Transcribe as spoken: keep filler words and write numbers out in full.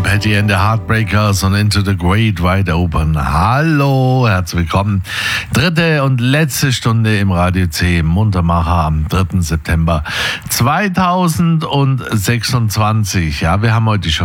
Tom Petty and the Heartbreakers und Into the Great Wide Open. Hallo, herzlich willkommen. Dritte und letzte Stunde im Radio C Muntermacher am dritten September zweitausendsechsundzwanzig. Ja, wir haben heute schon